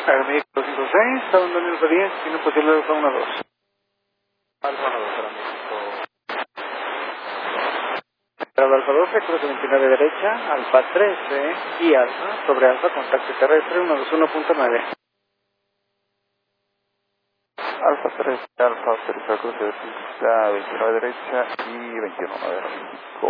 Aeroméxico 256, San Daniel 10, tiene posible Alfa 12. Alfa 12, Aeroméxico. Alfa 12, cruce 29 derecha, Alfa 13 y Alfa, sobre Alfa, contacto terrestre 121.9. Alfa 3, Alfa, aterrizar cruce de pista 29 derecha y 21 Aeroméxico.